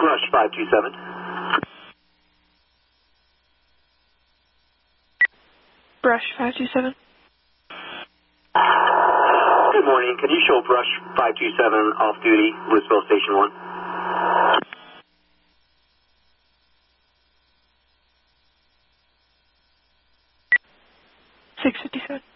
Brush 527. Brush 527. Good morning. Can you show Brush 527 off duty, Louisville Station 1? Six 57.